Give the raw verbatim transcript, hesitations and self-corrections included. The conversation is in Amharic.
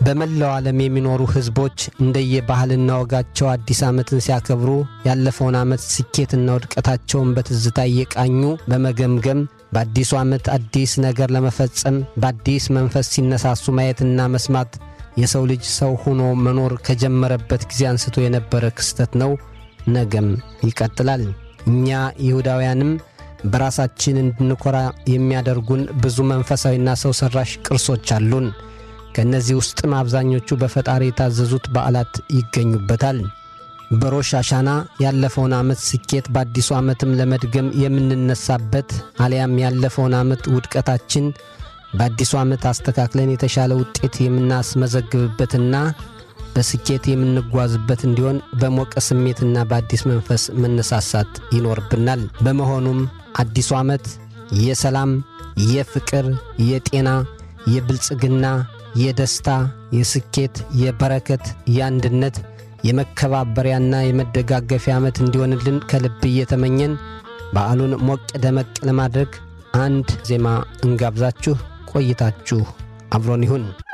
በመላው ዓለም የሚኖሩ ህዝቦች እንደየባህልና ወጋቸው አዲስ ዓመትን ሲያከብሩ ያለፈውን ዓመት ስኬትና ውድቀታቸውን በትዝታ እየቃኙ በመገምገም በአዲሱ ዓመት አዲስ ነገር ለመፈጸም በአዲስ መንፈስ ሲነሳሱ ማየትና መስማት የሰው ልጅ ሰው ሆኖ መኖር ከጀመረበት ጊዜ አንስቶ የነበረ ክስተት ነው። ነገም ይቀጥላል። እኛ ይሁዳውያንም በራሳችን እንድንኮራ የሚያደርጉን ብዙ መንፈሳዊና ሰው ሰራሽ ቅርሶች አሉን። ከነዚህ ውስጥም አብዛኞቹ በፈጣሪ የታዘዙት በዓላት ይገኙበታል። በሮሽ አሻና ያለፈውን ዓመት ስኬት በአዲሱ ዓመትም ለመድገም የምንነሳበት አሊያም ያለፈውን ዓመት ውድቀታችን በአዲሱ ዓመት አስተካክለን የተሻለ ውጤት የምናስመዘግብበትና በስኬት የምንጓዝበት እንዲሆን በሞቀ ስሜትና በአዲስ መንፈስ መነሳሳት ይኖርብናል። በመሆኑም አዲሱ ዓመት የሰላም፣ የፍቅር፣ የጤና፣ የብልጽግና፣ የደስታ፣ የስኬት፣ የበረከት፣ የአንድነት፣ የመከባበሪያና የመደጋገፊያ ዓመት እንዲሆንልን ከልብ እየተመኘን በዓሉን ሞቅ ደመቅ ለማድረግ አንድ ዜማ እንጋብዛችሁ። ቆይታችሁ አብሮን ይሁን።